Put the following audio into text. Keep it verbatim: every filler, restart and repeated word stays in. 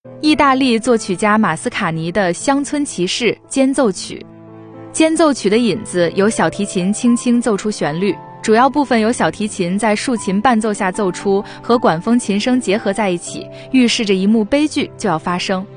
意大利作曲家马斯卡尼的《乡村骑士》间奏曲。间奏曲的引子由小提琴轻轻奏出旋律，主要部分由小提琴在竖琴伴奏下奏出，和管风琴声结合在一起，预示着一幕悲剧就要发生。